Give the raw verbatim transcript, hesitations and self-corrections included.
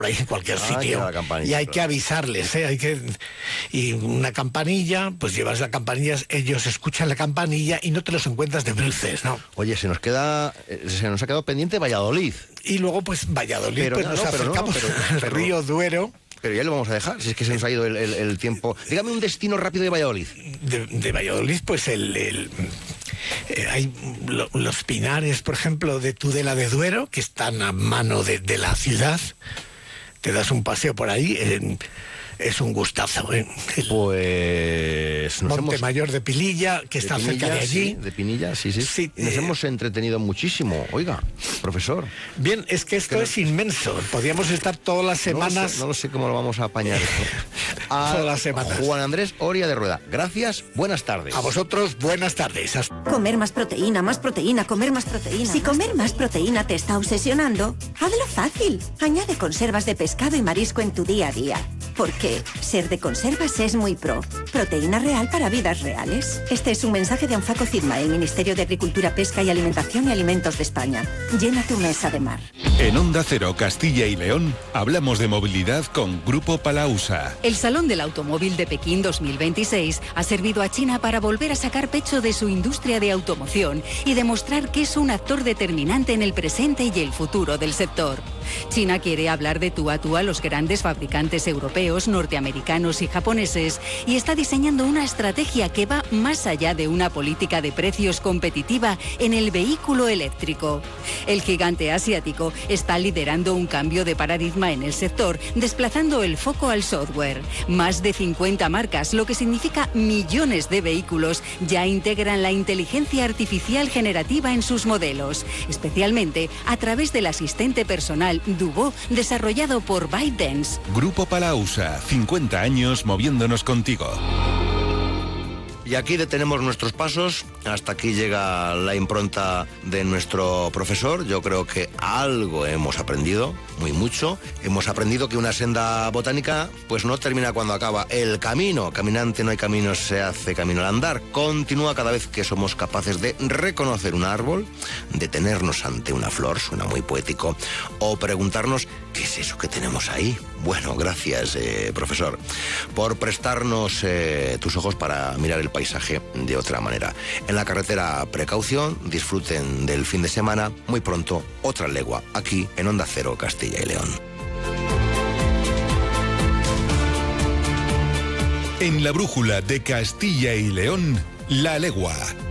por ahí en cualquier Ah, sitio, y hay claro. que avisarles, ¿eh? Hay que y una campanilla, pues llevas la campanilla, ellos escuchan la campanilla y no te los encuentras de bruces, ¿no? Oye, se nos queda, eh, se nos ha quedado pendiente Valladolid. Y luego pues Valladolid, Pero pues no, nos no, pero no, acercamos pero- al pero- río Duero. Pero ya lo vamos a dejar, si es que se nos ha ido el, el- el tiempo. Dígame un destino rápido de Valladolid. De, de Valladolid, pues el, el, eh, hay lo- los pinares, por ejemplo, de Tudela de Duero, que están a mano de, de la ciudad. Te das un paseo por ahí, eh, es un gustazo, ¿eh? El Pues nos hemos... Montemayor de Pililla, que está de cerca de Pinilla, allí. sí, de Pinilla, sí, sí. Sí, Nos eh, hemos entretenido muchísimo. Oiga, profesor. Bien, es que esto Que no- es inmenso. Podríamos estar todas las No lo sé- semanas. No lo sé, cómo lo vamos a apañar esto. A Todas las semanas. Juan Andrés Oria de Rueda. Gracias, buenas tardes. A vosotros, buenas tardes. Hasta- Comer más proteína, más proteína, comer más proteína. Si comer más proteína te está obsesionando, hazlo fácil. Añade conservas de pescado y marisco en tu día a día. Porque ser de conservas es muy pro. Proteína real para vidas reales. Este es un mensaje de Anfaco Cidma, el Ministerio de Agricultura, Pesca y Alimentación y Alimentos de España. Llena tu mesa de mar. En Onda Cero Castilla y León hablamos de movilidad con Grupo Palausa. El Salón del Automóvil de Pekín dos mil veintiséis ha servido a China para volver a sacar pecho de su industria de automoción y demostrar que es un actor determinante en el presente y el futuro del sector. China quiere hablar de tú a tú a los grandes fabricantes europeos, norteamericanos y japoneses y está diseñando una estrategia que va más allá de una política de precios competitiva en el vehículo eléctrico. El gigante asiático está liderando un cambio de paradigma en el sector, desplazando el foco al software. Más de cincuenta marcas, lo que significa millones de vehículos, ya integran la inteligencia artificial generativa en sus modelos, especialmente a través del asistente personal Duo, desarrollado por ByteDance. Grupo Palausa, cincuenta años moviéndonos contigo. Y aquí detenemos nuestros pasos. Hasta aquí llega la impronta de nuestro profesor. Yo creo que algo hemos aprendido, muy mucho. Hemos aprendido que una senda botánica pues no termina cuando acaba el camino. Caminante no hay camino, se hace camino al andar. Continúa cada vez que somos capaces de reconocer un árbol, detenernos ante una flor, suena muy poético, o preguntarnos ¿qué es eso que tenemos ahí? Bueno, gracias, eh, profesor, por prestarnos eh, tus ojos para mirar el paisaje de otra manera. En la carretera, precaución, disfruten del fin de semana. Muy pronto, otra legua, aquí en Onda Cero, Castilla y León. En la brújula de Castilla y León, La Legua.